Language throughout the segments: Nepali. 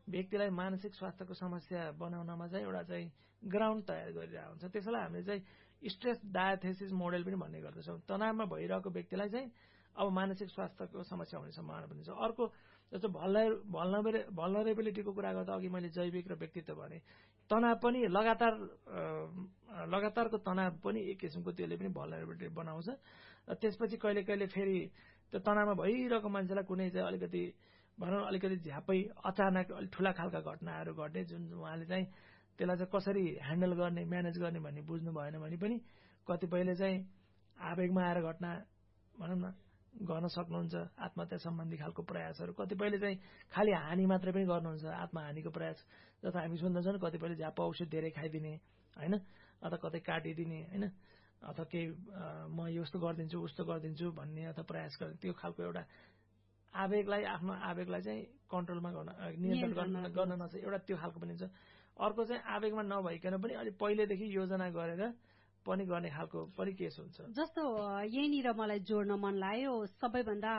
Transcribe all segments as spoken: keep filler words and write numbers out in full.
व्यक्तिलाई मानसिक स्वास्थ्यको समस्या बनाउनमा चाहिँ एउटा चाहिँ ग्राउन्ड तयार गरिरहेको हुन्छ। त्यसैलाई हामीले चाहिँ स्ट्रेस डायथेसिस मोडेल पनि भन्ने गर्दछौँ। तनावमा भइरहेको व्यक्तिलाई चाहिँ अब मानसिक स्वास्थ्यको समस्या हुने सम्भावना पनि छ। अर्को जस्तो भल्नर भल्नरे भल्नरेबिलिटीको कुरा गर्दा अघि मैले जैविक र व्यक्तित्व भने, तनाव पनि लगातार लगातारको तनाव पनि एक किसिमको त्यसले पनि भल्नरेबिलिटी बनाउँछ। र त्यसपछि कहिले कहिले फेरि त्यो तनावमा भइरहेको मान्छेलाई कुनै चाहिँ अलिकति भनौँ अलिकति झ्यापै अचानक अलिक ठुला खालका घटनाहरू घट्ने, जुन उहाँले चाहिँ त्यसलाई चाहिँ कसरी ह्यान्डल गर्ने म्यानेज गर्ने भन्ने बुझ्नु भएन भने पनि कतिपयले चाहिँ आवेगमा आएर घटना भनौँ न गर्न सक्नुहुन्छ, आत्महत्या सम्बन्धी खालको प्रयासहरू। कतिपयले चाहिँ खालि हानि मात्रै पनि गर्नुहुन्छ, आत्महानिको प्रयास जस्तो हामी सुन्दछौँ नि, कतिपयले झ्याप औषध धेरै खाइदिने होइन, अथवा कतै काटिदिने होइन, अथवा केही म यस्तो गरिदिन्छु उस्तो गरिदिन्छु भन्ने अथवा प्रयास गर्ने, त्यो खालको एउटा आवेगलाई आफ्नो आवेगलाई चाहिँ कन्ट्रोलमा गर्न नियन्त्रण गर्न गर्न नसक्ने एउटा त्यो खालको पनि हुन्छ। अर्को चाहिँ आवेगमा नभइकन पनि अलिक पहिलेदेखि योजना गरेर पनि गर्ने खालको पनि केस हुन्छ। जस्तो यहीँनिर मलाई जोड्न मन लाग्यो, सबैभन्दा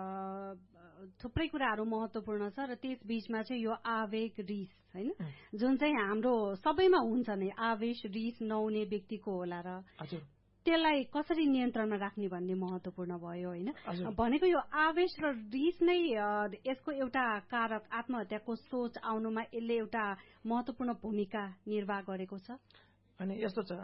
थुप्रै कुराहरू महत्त्वपूर्ण छ र त्यस बीचमा चाहिँ यो आवेग रिस होइन, जुन चाहिँ हाम्रो सबैमा हुन्छ नै, आवेश रिस नहुने व्यक्तिको होला र त्यसलाई कसरी नियन्त्रणमा राख्ने भन्ने महत्त्वपूर्ण भयो होइन। भनेको यो आवेश र रिस नै यसको एउटा कारक, आत्महत्याको सोच आउनुमा यसले एउटा महत्त्वपूर्ण भूमिका निर्वाह गरेको छ। अनि यस्तो छ,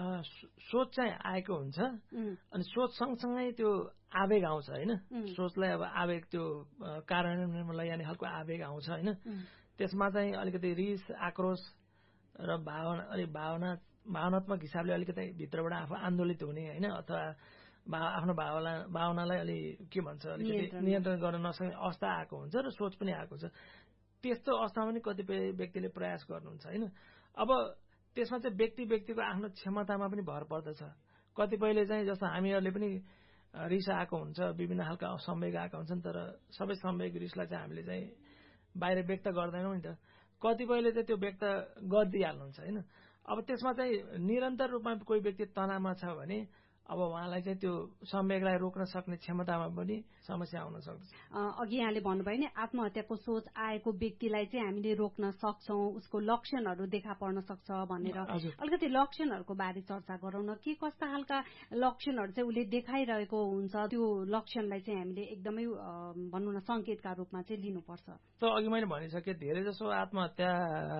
सोच चाहिँ आएको हुन्छ अनि सोच सँगसँगै त्यो आवेग आउँछ होइन। सोचलाई अब आवेग त्यो कार्यान्वयनमा ल्याउने खालको आवेग आउँछ होइन। त्यसमा चाहिँ अलिकति रिस आक्रोश र भावना अलिक भावना भावनात्मक हिसाबले अलिकति भित्रबाट आफू आन्दोलित हुने होइन, अथवा आफ्नो भावना भावनालाई अलि के भन्छ अलिकति नियन्त्रण गर्न नसक्ने अवस्था आएको हुन्छ र सोच पनि आएको छ। त्यस्तो अवस्थामा पनि कतिपय व्यक्तिले प्रयास गर्नुहुन्छ होइन। अब त्यसमा चाहिँ व्यक्ति व्यक्तिको आफ्नो क्षमतामा पनि भर पर्दछ। कतिपयले चाहिँ जस्तो हामीहरूले पनि रिस आएको हुन्छ, विभिन्न खालका संवेग आएका हुन्छन्, तर सबै संवेग रिसलाई चाहिँ हामीले चाहिँ बाहिर व्यक्त गर्दैनौँ नि त। कतिपयले चाहिँ त्यो व्यक्त गरिदिइहाल्नुहुन्छ होइन। अब त्यसमा चाहिँ निरन्तर रूपमा कोही व्यक्ति तनावमा छ भने अब उहाँलाई चाहिँ त्यो संवेगलाई रोक्न सक्ने क्षमतामा पनि समस्या आउन सक्छ। अघि यहाँले भन्नुभयो नि, आत्महत्याको सोच आएको व्यक्तिलाई चाहिँ हामीले रोक्न सक्छौँ, उसको लक्षणहरू देखा पर्न सक्छ भनेर अलिकति लक्षणहरूको बारे चर्चा गरौँ न। के कस्ता खालका लक्षणहरू चाहिँ उसले देखाइरहेको हुन्छ, त्यो लक्षणलाई चाहिँ हामीले एकदमै भनौँ न सङ्केतका रूपमा चाहिँ लिनुपर्छ। त अघि मैले भनिसकेँ, धेरै जसो आत्महत्या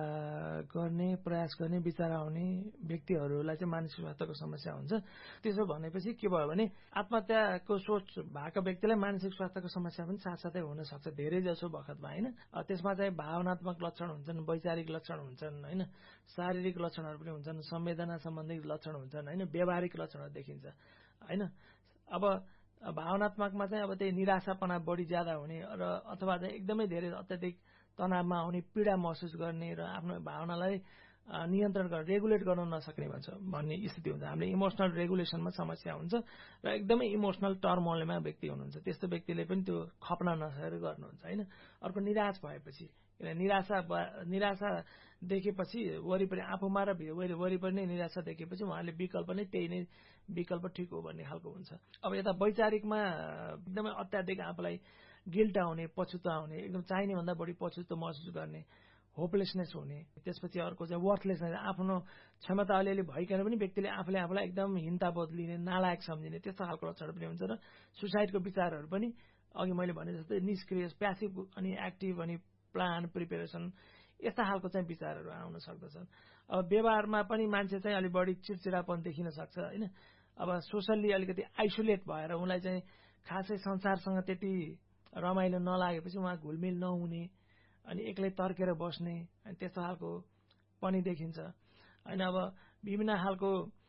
गर्ने प्रयास गर्ने विचार आउने व्यक्तिहरूलाई चाहिँ मानसिक स्वास्थ्यको समस्या हुन्छ। त्यसो भनेपछि के भयो भने आत्महत्याको सोच भएको व्यक्तिलाई मानसिक स्वास्थ्यको समस्या पनि साथसाथै हुन सक्छ धेरै जसो बखतमा होइन। त्यसमा चाहिँ भावनात्मक लक्षण हुन्छन्, वैचारिक लक्षण हुन्छन् होइन, शारीरिक लक्षणहरू पनि हुन्छन्, संवेदना सम्बन्धी लक्षण हुन्छन् होइन, व्यावहारिक लक्षणहरू देखिन्छ होइन। अब भावनात्मकमा चाहिँ अब त्यही निराशापना बढी ज्यादा हुने र अथवा चाहिँ एकदमै धेरै अत्याधिक तनावमा आउने, पीडा महसुस गर्ने र आफ्नो भावनालाई नियन्त्रण गर्न रेगुलेट गर्न नसक्ने भन्छ भन्ने स्थिति हुन्छ। हामीले इमोसनल रेगुलेसनमा समस्या हुन्छ र एकदमै इमोसनल टर्मोलमा व्यक्ति हुनुहुन्छ, त्यस्तो व्यक्तिले पनि त्यो खप्न नसकेर गर्नुहुन्छ होइन। अर्को निराश भएपछि, निराशा निराशा देखेपछि वरिपरि आफूमा र वरिपरि नै निराशा देखेपछि उहाँले विकल्प नै त्यही नै विकल्प ठिक हो भन्ने खालको हुन्छ। अब यता वैचारिकमा एकदमै अत्याधिक आफूलाई गिल्ट आउने, पछुतो आउने, एकदम चाहिने भन्दा बढी पछुतो महसुस गर्ने, होपलेसनेस हुने। त्यसपछि अर्को चाहिँ वर्थलेसनेस, आफ्नो क्षमता अलिअलि भइकन पनि व्यक्तिले आफूले आफूलाई एकदम हिंताबोध लिने, नालायक सम्झिने, त्यस्तो खालको लक्षण पनि हुन्छ। र सुसाइडको विचारहरू पनि अघि मैले भने जस्तै निष्क्रिय, प्यासिभ अनि एक्टिभ अनि प्लान प्रिपेरेसन, यस्ता खालको चाहिँ विचारहरू आउन सक्दछन्। अब व्यवहारमा पनि मान्छे चाहिँ अलिक बढी चिडचिडापन देखिन सक्छ होइन। अब सोसल्ली अलिकति आइसोलेट भएर उनलाई चाहिँ खासै संसारसँग त्यति रमाइलो नलागेपछि उहाँ घुलमिल नहुने अनि एक्लै तर्केर बस्ने, अनि त्यस्तो खालको पनि देखिन्छ होइन। अब विभिन्न खालको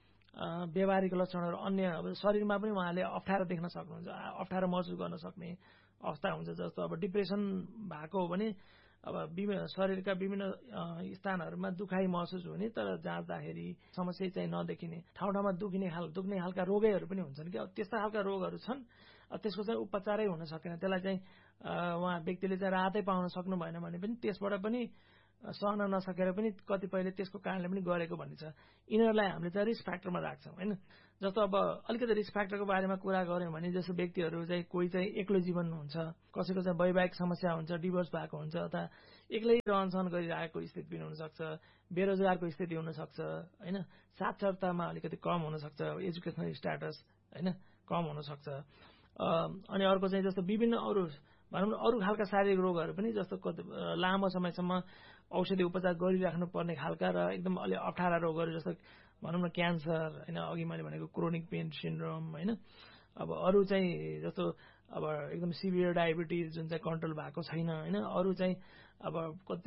व्यावहारिक लक्षणहरू अन्य अब शरीरमा पनि उहाँले अप्ठ्यारो देख्न सक्नुहुन्छ, अप्ठ्यारो महसुस गर्न सक्ने अवस्था हुन्छ। जस्तो अब डिप्रेसन भएको हो भने अब विभिन्न शरीरका विभिन्न स्थानहरूमा दुखाइ महसुस हुने, तर जाँच्दाखेरि समस्या चाहिँ नदेखिने, ठाउँ ठाउँमा दुख्ने खाल दुख्ने खालका रोगहरू पनि हुन्छन् कि। अब त्यस्ता खालका रोगहरू छन्, त्यसको चाहिँ उपचारै हुन सकेन, त्यसलाई चाहिँ उहाँ व्यक्तिले चाहिँ राहतै पाउन सक्नु भएन भने पनि त्यसबाट पनि सहन नसकेर पनि कतिपयले त्यसको कारणले पनि गरेको भन्ने छ। यिनीहरूलाई हामीले चाहिँ रिस्क फ्याक्टरमा राख्छौँ होइन। जस्तो अब अलिकति रिस्क फ्याक्टरको बारेमा कुरा गऱ्यौँ भने जस्तो व्यक्तिहरू चाहिँ कोही चाहिँ एक्लो जीवन हुन्छ, कसैको चाहिँ वैवाहिक समस्या हुन्छ, डिभोर्स भएको हुन्छ, अथवा एक्लै रहनसहन गरिरहेको स्थिति पनि हुनसक्छ, बेरोजगारको स्थिति हुनसक्छ होइन, साक्षरतामा अलिकति कम हुनसक्छ, एजुकेसनल स्ट्याटस होइन कम हुनसक्छ। अनि अर्को चाहिँ जस्तो विभिन्न अरू भनौँ न अरू खालका शारीरिक रोगहरू पनि जस्तो लामो समयसम्म औषधि उपचार गरिराख्नु पर्ने खालका र एकदम अलि अप्ठ्यारा रोगहरू जस्तो भनौँ न क्यान्सर होइन, अघि मैले भनेको क्रोनिक पेन सिन्ड्रोम होइन, अब अरू चाहिँ जस्तो अब एकदम सिभियर डायबिटिज जुन चाहिँ कन्ट्रोल भएको छैन होइन, अरू चाहिँ अब कति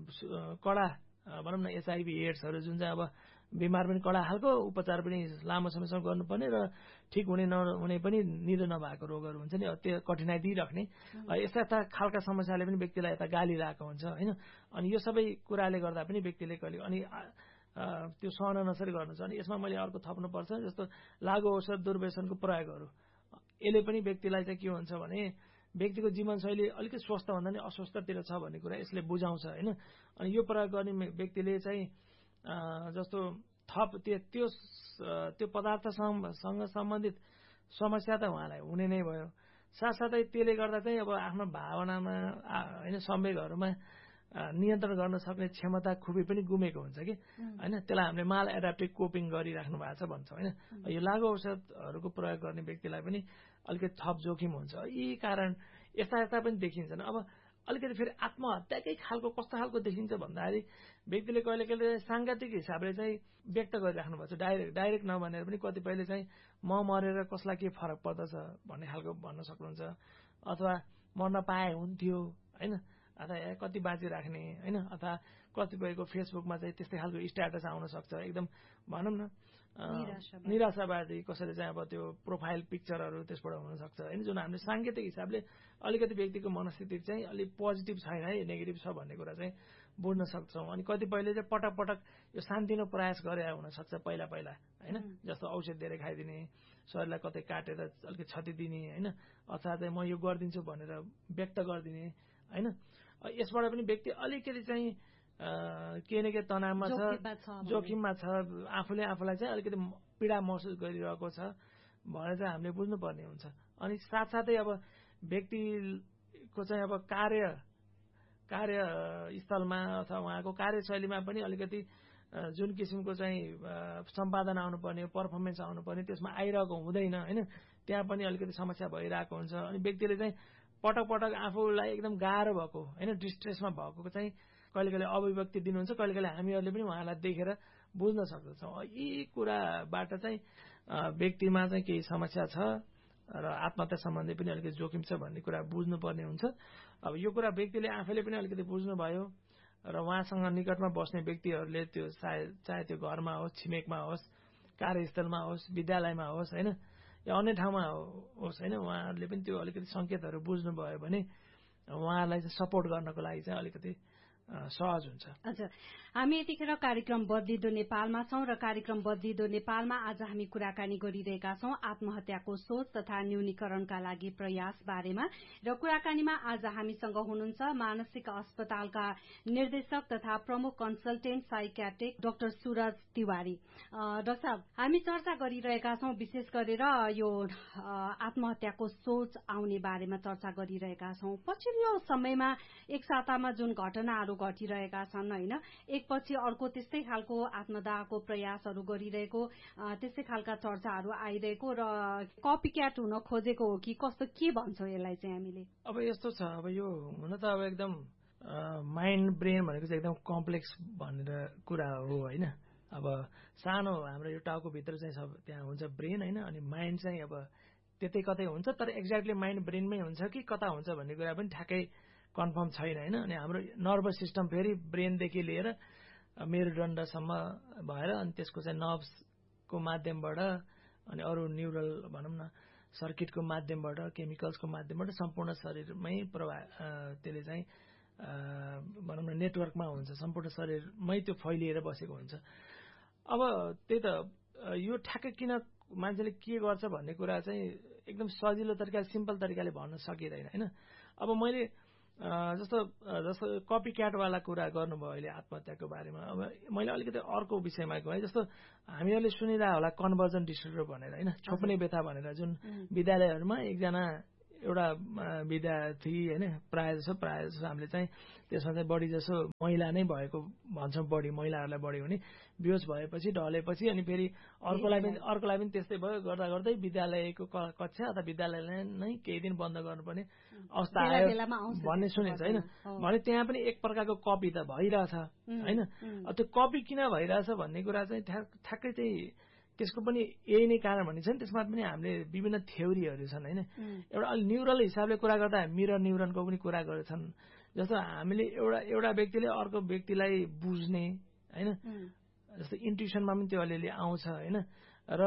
कडा भनौँ न एचआइभी एड्सहरू जुन चाहिँ अब बिमार पनि कडा खालको उपचार पनि लामो समयसम्म गर्नुपर्ने र ठिक हुने नहुने पनि निरो नभएको रोगहरू हुन्छ नि, त्यो कठिनाइ दिइराख्ने यस्ता यस्ता खालका समस्याले पनि व्यक्तिलाई यता गालिरहेको हुन्छ होइन। अनि यो सबै कुराले गर्दा पनि व्यक्तिले कहिले अनि त्यो सहन नसरी गर्नु छ। अनि यसमा मैले अर्को थप्नुपर्छ जस्तो लागु औषध दुर्व्यसनको प्रयोगहरू, यसले पनि व्यक्तिलाई चाहिँ के हुन्छ भने व्यक्तिको जीवनशैली अलिकति स्वस्थ भन्दा नि अस्वस्थतिर छ भन्ने कुरा यसले बुझाउँछ होइन। अनि यो प्रयोग गर्ने व्यक्तिले चाहिँ जस्तो थप त्यो त्यो त्यो पदार्थसँग सम्बन्धित समस्या त उहाँलाई हुने नै भयो, साथसाथै त्यसले गर्दा चाहिँ अब आफ्नो भावनामा होइन संवेगहरूमा नियन्त्रण गर्न सक्ने क्षमता खुबै पनि गुमेको हुन्छ कि होइन। त्यसलाई हामीले माल एडाप्टिभ कोपिङ गरिराख्नु भएको छ भन्छौँ होइन। यो लागु औषधहरूको प्रयोग गर्ने व्यक्तिलाई पनि अलिकति थप जोखिम हुन्छ। यी कारण यस्ता यस्ता पनि देखिन्छन्। अब अलिकति फेरि आत्महत्याकै खालको कस्तो खालको देखिन्छ भन्दाखेरि व्यक्तिले कहिले कहिले साङ्घातिक हिसाबले चाहिँ व्यक्त गरिराख्नु भएको छ, डाइरेक्ट डाइरेक्ट नभनेर पनि कतिपयले चाहिँ म मरेर कसलाई के फरक पर्दछ भन्ने खालको भन्न सक्नुहुन्छ, अथवा मर्न पाए हुन्थ्यो होइन, अथवा कति बाँचिराख्ने होइन, अथवा कतिपयको फेसबुकमा चाहिँ त्यस्तै खालको स्ट्याटस आउन सक्छ एकदम भनौँ न निराशावादी, कसैले चाहिँ अब त्यो प्रोफाइल पिक्चरहरू त्यसबाट हुनसक्छ होइन, जुन हामीले साङ्गीतिक हिसाबले अलिकति व्यक्तिको मनस्थिति चाहिँ अलिक पोजिटिभ छैन है, नेगेटिभ छ भन्ने कुरा चाहिँ बुझ्न सक्छौँ। अनि कतिपयले चाहिँ पटक पटक यो शान्तिनो प्रयास गरे हुनसक्छ पहिला पहिला होइन, जस्तो औषध धेरै खाइदिने, शरीरलाई कतै काटेर अलिकति क्षति दिने होइन, अथवा चाहिँ म यो गरिदिन्छु भनेर व्यक्त गरिदिने होइन। यसबाट पनि व्यक्ति अलिकति चाहिँ के न के तनावमा छ, जोखिममा छ, आफूले आफूलाई चाहिँ अलिकति पीडा महसुस गरिरहेको छ भनेर चाहिँ हामीले बुझ्नुपर्ने हुन्छ। अनि साथसाथै अब व्यक्तिको चाहिँ अब कार्य कार्यस्थलमा अथवा उहाँको कार्यशैलीमा पनि अलिकति जुन किसिमको चाहिँ सम्पादन आउनुपर्ने, पर्फर्मेन्स आउनुपर्ने त्यसमा आइरहेको हुँदैन होइन, त्यहाँ पनि अलिकति समस्या भइरहेको हुन्छ। अनि व्यक्तिले चाहिँ पटक पटक आफूलाई एकदम गाह्रो भएको होइन, डिस्ट्रेसमा भएको चाहिँ कहिले कहिले अभिव्यक्ति दिनुहुन्छ, कहिले कहिले हामीहरूले पनि उहाँलाई देखेर बुझ्न सक्दछौँ। यी कुराबाट चाहिँ व्यक्तिमा चाहिँ केही समस्या छ र आत्महत्या सम्बन्धी पनि अलिकति जोखिम छ भन्ने कुरा बुझ्नुपर्ने हुन्छ। अब यो कुरा व्यक्तिले आफैले पनि अलिकति बुझ्नुभयो र उहाँसँग निकटमा बस्ने व्यक्तिहरूले त्यो चाहे चाहे त्यो घरमा होस्, छिमेकमा होस्, कार्यस्थलमा होस्, विद्यालयमा होस् होइन, या अन्य ठाउँमा होस् होइन, उहाँहरूले पनि त्यो अलिकति सङ्केतहरू बुझ्नुभयो भने उहाँहरूलाई चाहिँ सपोर्ट गर्नको लागि चाहिँ अलिकति सहज हुन्छ। हजुर, हामी यतिखेर कार्यक्रम बदलिदो नेपालमा छौं र कार्यक्रम बदलिदो नेपालमा आज हामी कुराकानी गरिरहेका छौं आत्महत्याको सोच तथा न्यूनीकरणका लागि प्रयास बारेमा। र कुराकानीमा आज हामीसँग हुनुहुन्छ मानसिक अस्पतालका निर्देशक तथा प्रमुख consultant psychiatric doctor Suraj Tiwari. Doctor साहब, हामी चर्चा गरिरहेका छौं विशेष गरेर यो आत्महत्याको सोच आउने बारेमा चर्चा गरिरहेका छौं। पछिल्लो समयमा एक सातामा जुन घटनाहरू घटिरहेका छन् होइन, एकपछि अर्को त्यस्तै खालको आत्मदाहको प्रयासहरू गरिरहेको, त्यस्तै खालका चर्चाहरू आइरहेको र कपी क्याट हुन खोजेको हो कि कस्तो, के भन्छौ यसलाई चाहिँ हामीले? अब यस्तो छ, अब यो हुन त अब एकदम माइन्ड ब्रेन भनेको चाहिँ एकदम कम्प्लेक्स भनेर कुरा हो होइन। अब सानो हाम्रो यो टाउकोभित्र चाहिँ सब त्यहाँ हुन्छ ब्रेन होइन, अनि माइन्ड चाहिँ अब त्यतै कतै हुन्छ, तर एक्ज्याक्टली माइन्ड ब्रेनमै हुन्छ कि कता हुन्छ भन्ने कुरा पनि ठ्याक्कै कन्फर्म छैन होइन। अनि हाम्रो नर्भस सिस्टम फेरि ब्रेनदेखि लिएर मेरुदण्डसम्म भएर अनि त्यसको चाहिँ नर्भ्सको माध्यमबाट अनि अरू न्युरल भनौँ न सर्किटको माध्यमबाट, केमिकल्सको माध्यमबाट सम्पूर्ण शरीरमै प्रभाव त्यसले चाहिँ भनौँ न नेटवर्कमा हुन्छ, सम्पूर्ण शरीरमै त्यो फैलिएर बसेको हुन्छ। अब त्यही त यो ठ्याक्कै किन मान्छेले के गर्छ भन्ने कुरा चाहिँ एकदम सजिलो तरिकाले, सिम्पल तरिकाले भन्न सकिँदैन होइन। अब मैले जस्तो जस्तो कपी क्याटवाला कुरा गर्नुभयो अहिले आत्महत्याको बारेमा। अब मैले अलिकति अर्को विषयमा गएँ, जस्तो हामीहरूले सुनिरह होला कन्भर्जन डिसअर्डर भनेर होइन, छोप्ने व्यथा भनेर, जुन विद्यालयहरूमा एकजना एउटा विद्यार्थी होइन प्रायः जसो प्रायः जसो हामीले चाहिँ त्यसमा चाहिँ बढी जसो महिला नै भएको भन्छौँ, बढी महिलाहरूलाई बढी हुने बेहोस भएपछि ढलेपछि अनि फेरि अर्कोलाई पनि अर्कोलाई पनि त्यस्तै भयो, गर्दा गर्दै विद्यालयको कक्षा अथवा विद्यालयलाई नै केही दिन बन्द गर्नुपर्ने अवस्था आयो भन्ने सुनिन्छ होइन। भने त्यहाँ पनि एक प्रकारको कपी त भइरहेछ होइन। त्यो कपी किन भइरहेछ भन्ने कुरा चाहिँ ठ्याक्कै चाहिँ त्यसको पनि यही नै कारण भन्ने छ नि। त्यसमा पनि हामीले विभिन्न थ्योरीहरू छन् होइन। एउटा अलि न्युरल हिसाबले कुरा गर्दा मिरर न्युरोनको पनि कुरा गरेछन्। जस्तो हामीले एउटा एउटा व्यक्तिले अर्को व्यक्तिलाई बुझ्ने होइन, जस्तो इन्ट्युसनमा पनि त्यो अलिअलि आउँछ होइन। र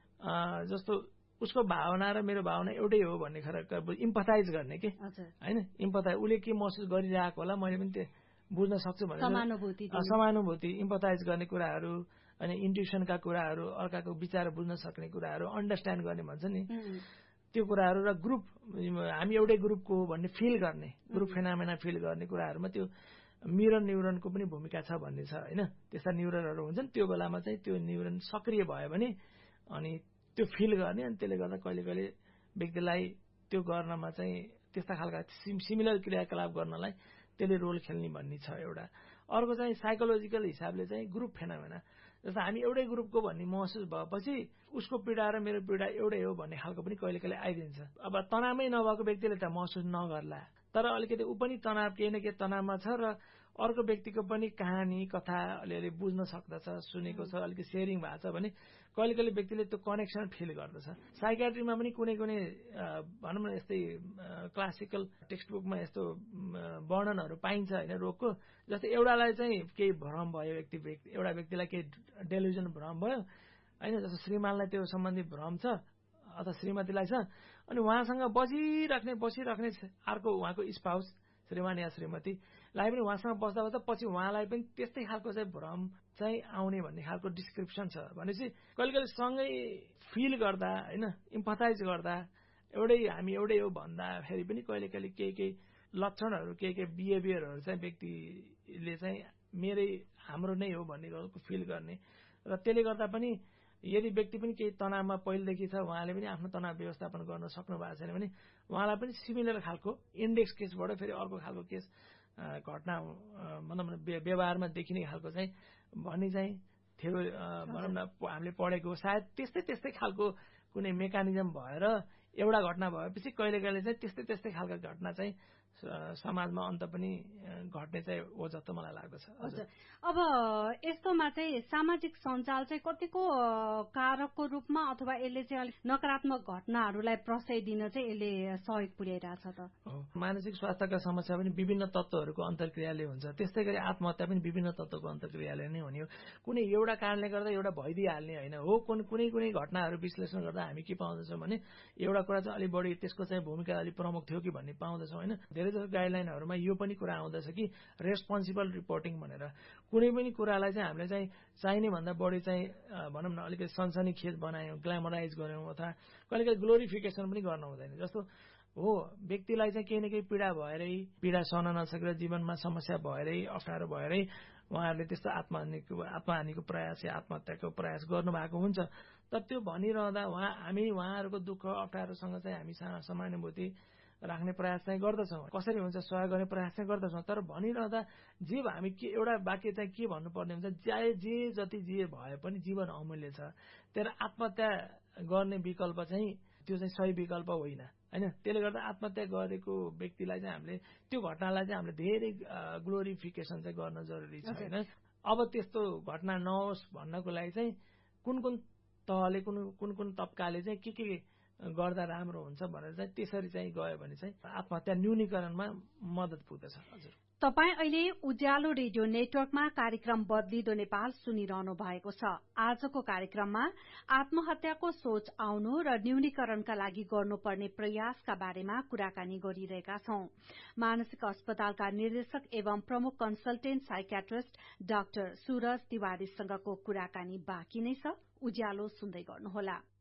जस्तो उसको भावना र मेरो भावना एउटै हो भन्ने खालको इम्पथाइज गर्ने के होइन। इम्पथाइज उसले के महसुस गरिरहेको होला मैले पनि त्यो बुझ्न सक्छु भने समानुभूति इम्पथाइज गर्ने कुराहरू अनि इन्ट्युसनका कुराहरू, अर्काको विचार बुझ्न सक्ने कुराहरू, अन्डरस्ट्यान्ड गर्ने भन्छ नि त्यो कुराहरू, र ग्रुप हामी एउटै ग्रुपको हो भन्ने फिल गर्ने, ग्रुप फेनामेना फिल गर्ने कुराहरूमा त्यो मिरर न्युरोनको पनि भूमिका छ भन्ने छ होइन। त्यस्ता न्युरोनहरू हुन्छन्, त्यो बेलामा चाहिँ त्यो न्युरोन सक्रिय भयो भने अनि त्यो फिल गर्ने, अनि त्यसले गर्दा कहिले कहिले व्यक्तिलाई त्यो गर्नमा चाहिँ त्यस्ता खालका सिमिलर क्रियाकलाप गर्नलाई त्यसले रोल खेल्ने भन्ने छ एउटा। अर्को चाहिँ साइकोलोजिकल हिसाबले चाहिँ ग्रुप फेनामेना, जस्तो हामी एउटै ग्रुपको भन्ने महसुस भएपछि उसको पीडा र मेरो पीडा एउटै हो भन्ने खालको पनि कहिले कहिले आइदिन्छ। अब तनावमै नभएको व्यक्तिले त महसुस नगर्ला, तर अलिकति ऊ पनि तनाव केही न केही तनावमा छ र अर्को व्यक्तिको पनि कहानी कथा अलिअलि बुझ्न सक्दछ, सुनेको छ, अलिकति सेयरिङ भएको छ भने कहिले कहिले व्यक्तिले त्यो कनेक्सन फिल गर्दछ। साइकेट्रीमा पनि कुनै कुनै भनौँ न यस्तै क्लासिकल टेक्स्ट बुकमा यस्तो वर्णनहरू पाइन्छ होइन रोगको। जस्तै एउटालाई चाहिँ केही भ्रम भयो, व्यक्ति एउटा व्यक्तिलाई केही डेल्युजन भ्रम भयो होइन, जस्तो श्रीमानलाई त्यो सम्बन्धी भ्रम छ अथवा श्रीमतीलाई छ, अनि उहाँसँग बसिराख्ने बसिराख्ने अर्को उहाँको स्पाउस श्रीमान या श्रीमतीलाई पनि उहाँसँग बस्दा बस्दा पछि उहाँलाई पनि त्यस्तै खालको चाहिँ भ्रम चाहिँ आउने भन्ने खालको डिस्क्रिप्सन छ। भनेपछि कहिले कहिले सँगै फिल गर्दा होइन, इम्पथाइज गर्दा एउटै हामी एउटै हो भन्दाखेरि पनि कहिले कहिले केही केही लक्षणहरू केही केही बिहेभियरहरू चाहिँ व्यक्तिले चाहिँ मेरै हाम्रो नै हो भन्ने खालको फिल गर्ने, र त्यसले गर्दा पनि यदि व्यक्ति पनि केही तनावमा पहिलेदेखि छ, उहाँले पनि आफ्नो तनाव व्यवस्थापन गर्न सक्नु भएको छैन भने उहाँलाई पनि सिमिलर खालको इन्डेक्स केसबाट फेरि अर्को खालको केस घटना भनौँ न व्यवहारमा देखिने खालको चाहिँ भन्ने चाहिँ थियो भनौँ न हामीले पढेको। सायद त्यस्तै त्यस्तै खालको कुनै मेकानिजम भएर एउटा घटना भएपछि कहिले कहिले चाहिँ त्यस्तै त्यस्तै खालको घटना चाहिँ समाजमा अन्त पनि घट्ने चाहिँ हो जस्तो मलाई लाग्दछ। हजुर, अब यस्तोमा चाहिँ सामाजिक सञ्जाल चाहिँ कतिको कारकको रूपमा अथवा यसले चाहिँ अलिक नकारात्मक घटनाहरूलाई प्रशय दिन चाहिँ यसले सहयोग पुर्याइरहेछ त? मानसिक स्वास्थ्यका समस्या पनि विभिन्न तत्त्वहरूको अन्तर्क्रियाले हुन्छ, त्यस्तै गरी आत्महत्या पनि विभिन्न तत्त्वको अन्तर्क्रियाले नै हुने हो। कुनै एउटा कारणले गर्दा एउटा भइदिइहाल्ने होइन हो। कुन कुनै कुनै घटनाहरू विश्लेषण गर्दा हामी के पाउँदछौँ भने एउटा कुरा चाहिँ अलिक बढी त्यसको चाहिँ भूमिका अलिक प्रमुख थियो कि भन्ने पाउँदछौँ होइन। धेरै जसो गाइडलाइनहरूमा यो पनि कुरा आउँदछ कि रेस्पोन्सिबल रिपोर्टिङ भनेर कुनै पनि कुरालाई चाहिँ हामीले चाहिँ चाहिने भन्दा बढी चाहिँ भनौँ न अलिकति सनसनीखेज बनायौँ, ग्ल्यामराइज गऱ्यौँ अथवा कहिले कहिले ग्लोरिफिकेसन पनि गर्न हुँदैन। जस्तो हो व्यक्तिलाई चाहिँ केही न केही पीडा भएरै, पीडा सहन नसकेर जीवनमा समस्या भएरै, अप्ठ्यारो भएरै उहाँहरूले त्यस्तो आत्महानिको आत्महानिको प्रयास या आत्महत्याको प्रयास गर्नुभएको हुन्छ। तर त्यो भनिरहँदा उहाँ हामी उहाँहरूको दुःख अप्ठ्यारोसँग चाहिँ हामी समानुभूति राख्ने प्रयास चाहिँ गर्दछौँ, कसरी हुन्छ सहयोग गर्ने प्रयास चाहिँ गर्दछौँ। तर भनिरहँदा जे हामी के एउटा वाक्य चाहिँ के भन्नुपर्ने हुन्छ, चाहे जे जति जे भए पनि जीवन अमूल्य छ, तर आत्महत्या गर्ने विकल्प चाहिँ त्यो चाहिँ सही विकल्प होइन होइन। त्यसले गर्दा आत्महत्या गरेको व्यक्तिलाई चाहिँ हामीले त्यो घटनालाई चाहिँ हामीले धेरै ग्लोरिफिकेसन चाहिँ गर्न जरुरी छैन। अब त्यस्तो घटना नहोस् भन्नको लागि चाहिँ कुन कुन तहले कुन कुन कुन तब्काले चाहिँ के के गर्दा राम्रो हुन्छ भनेर चाहिँ त्यसरी चाहिँ गयो भने चाहिँ आत्महत्या न्यूनीकरणमा मद्दत पुग्दछ। हजुर, तपाईँ अहिले उज्यालो रेडियो नेटवर्कमा कार्यक्रम बदलिदो नेपाल सुनिरहनु भएको छ। आजको कार्यक्रममा आत्महत्याको सोच आउनु र न्यूनीकरणका लागि गर्नुपर्ने प्रयासका बारेमा कुराकानी गरिरहेका छौं। मानसिक अस्पतालका निर्देशक एवं प्रमुख कन्सल्टेन्ट साइकियाट्रिस्ट डाक्टर सूरज तिवारीसँगको कुराकानी बाँकी नै छ। उज्यालो सुन्दै गर्नुहोला।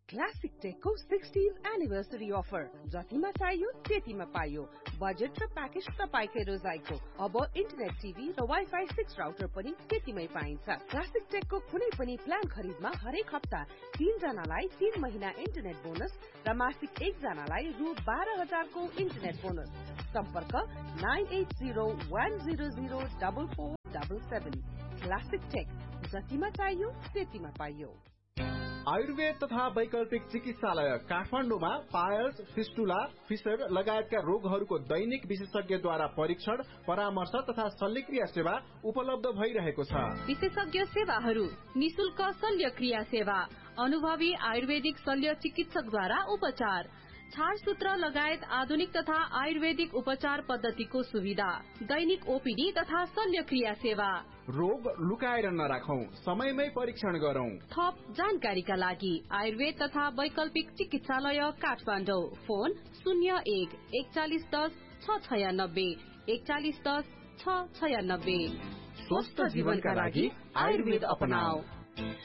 क्लासिक टेकको सिक्सटीन्थ एनिभर्सरी अफर जतिमा चाहियो त्यतिमा पाइयो बजेट र प्याकेज तपाईकै रोजाइको अब इन्टरनेट टिभी र वाइफाई सिक्स राउटर पनि त्यतिमै पाइन्छ क्लासिक टेकको कुनै पनि प्लान खरिदमा हरेक हप्ता तीन जनालाई तीन महिना इन्टरनेट बोनस र मासिक एक जनालाई रु बाह्र हजारको इन्टरनेट बोनस सम्पर्क nine at zero one zero zero double four double seven classic take जतिमा चाहियो त्यतिमा पाइयो आयुर्वेद तथा वैकल्पिक चिकित्सालय काठमाडौँमा पायल्स फिस्टुला फिसर लगायतका रोगहरूको दैनिक विशेषज्ञद्वारा परीक्षण परामर्श तथा शल्यक्रिया सेवा उपलब्ध भइरहेको छ विशेषज्ञ सेवाहरू निशुल्क शल्यक्रिया सेवा अनुभवी आयुर्वेदिक शल्य चिकित्सकद्वारा उपचार छारसूत्र लगायत आधुनिक तथा आयुर्वेदिक उपचार पद्धतिको सुविधा दैनिक ओपीडी तथा शल्यक्रिया सेवा रोग लुकाएर नराखौं समयमै परीक्षण गरौं थप जानकारीका लागि आयुर्वेद तथा वैकल्पिक चिकित्सालय काठमाडौँ फोन शून्य एक एकचालिस दस छ छयानब्बे एकचालिस दस छ छयानब्बे स्वस्थ जीवनका लागि आयुर्वेद अपनाऊ।